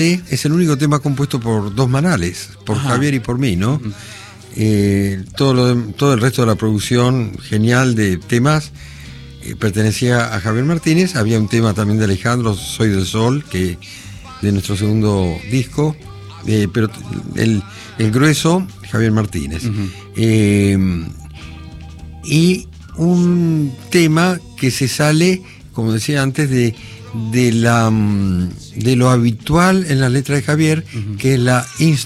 Es el único tema compuesto por dos manales, por Javier y por mí, ¿no? Todo el resto de la producción genial de temas pertenecía a Javier Martínez. Había un tema también de Alejandro, Soy del Sol, que de nuestro segundo disco, pero el grueso, Javier Martínez. Y un tema que se sale, como decía antes, de lo habitual en la letra de Javier, que es la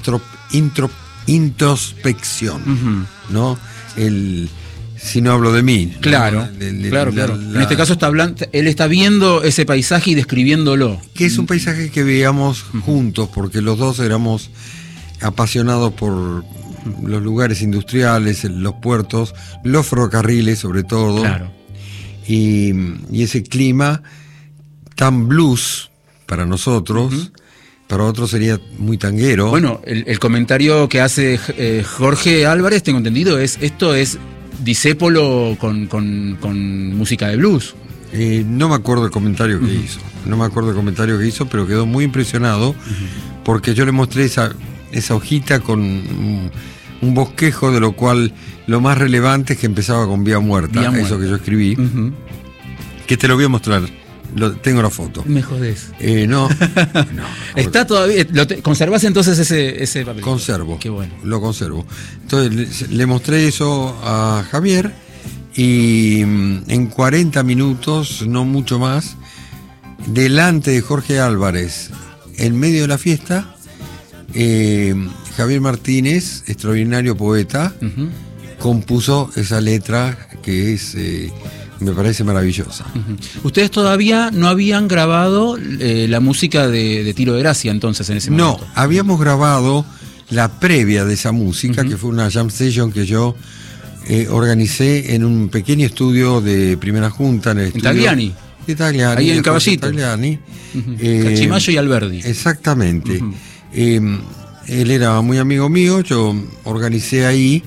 introspección, ¿no? Si no hablo de mí. Claro, ¿no? Claro. En este caso él está viendo ese paisaje y describiéndolo. Que es un paisaje que veíamos juntos, porque los dos éramos apasionados por los lugares industriales, los puertos, los ferrocarriles sobre todo. Claro. Y ese clima tan blues para nosotros, para otros sería muy tanguero. Bueno, el comentario que hace Jorge Álvarez, tengo entendido, esto es disépolo con música de blues. No me acuerdo el comentario que hizo. No me acuerdo el comentario que hizo, pero quedó muy impresionado porque yo le mostré esa hojita con un bosquejo, de lo cual lo más relevante es que empezaba con Vía Muerta. Eso que yo escribí, que te lo voy a mostrar. Tengo la foto. Me jodés. No. Está todavía. ¿Conservás entonces ese papel? Conservo. Qué bueno. Lo conservo. Entonces le mostré eso a Javier y en 40 minutos, no mucho más, delante de Jorge Álvarez, en medio de la fiesta, Javier Martínez, extraordinario poeta, compuso esa letra que es... me parece maravillosa. Ustedes todavía no habían grabado la música de Tiro de Gracia entonces en ese momento. No, habíamos grabado la previa de esa música, que fue una jam session que yo organicé en un pequeño estudio de Primera Junta en el estudio. Tagliani. De Tagliani. Ahí en Caballito. Tagliani. Cachimayo y Alberdi. Exactamente. Él era muy amigo mío, yo organicé ahí...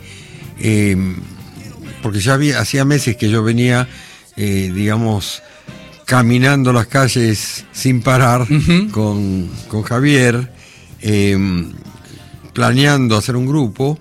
porque ya hacía meses que yo venía, digamos, caminando las calles sin parar con Javier, planeando hacer un grupo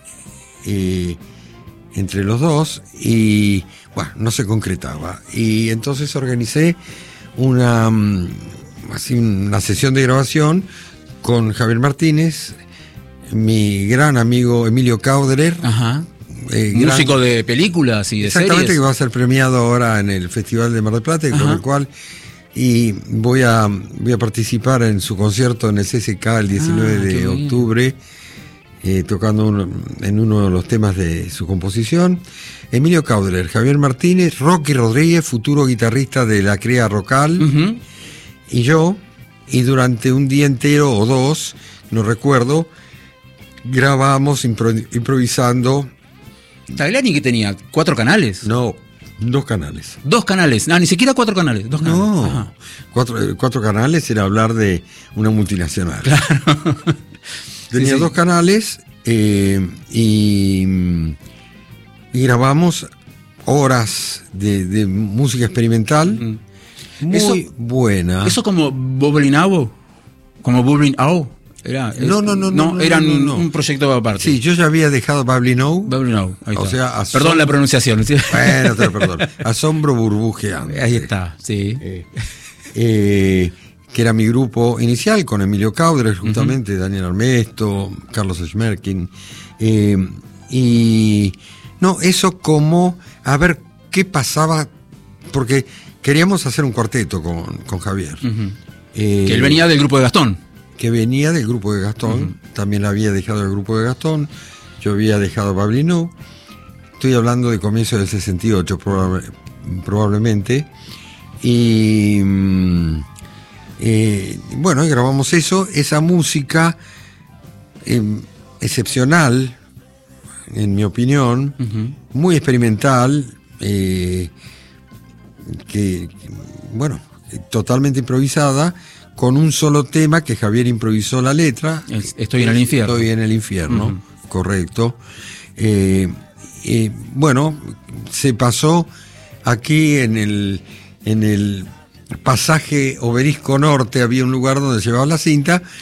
entre los dos, y bueno, no se concretaba. Y entonces organicé una sesión de grabación con Javier Martínez, mi gran amigo Emilio Cauderer, músico de películas y de exactamente, series. que va a ser premiado ahora en el Festival de Mar del Plata, con el cual voy a participar en su concierto en el CCK el 19 de octubre, tocando en uno de los temas de su composición. Emilio Cauderer, Javier Martínez, Rocky Rodríguez, futuro guitarrista de la Crea Rocal, y yo, y durante un día entero o dos, no recuerdo, grabamos improvisando. ¿Tagliani que tenía? ¿4 canales? No, 2 canales. 2 canales. No, ni siquiera 4 canales. 2 canales. No, 4 canales era hablar de una multinacional. Claro. Tenía 2 canales y grabamos horas de música experimental muy buena. ¿Eso como Bubbling Out? ¿Como Bubbling Out? No, eran un proyecto aparte. Sí, yo ya había dejado Bubbling Out. Bubbling Out, ahí está. O sea, perdón la pronunciación. ¿Sí? Bueno, te lo perdono. Asombro burbujeante. Ahí está, sí. Que era mi grupo inicial, con Emilio Cauderer, justamente, Daniel Armesto, Carlos Schmerkin. Y no, eso como a ver qué pasaba, porque queríamos hacer un cuarteto con Javier. Que él venía del grupo de Gastón. Que venía del grupo de Gastón, también había dejado el grupo de Gastón, yo había dejado Pablino. Estoy hablando de comienzo del 68 probablemente. Y bueno, y grabamos esa música excepcional, en mi opinión, muy experimental, que bueno, totalmente improvisada, con un solo tema que Javier improvisó la letra. Estoy en el infierno. Estoy en el infierno, correcto. Bueno, se pasó aquí en Pasaje Obelisco Norte había un lugar donde llevaba la cinta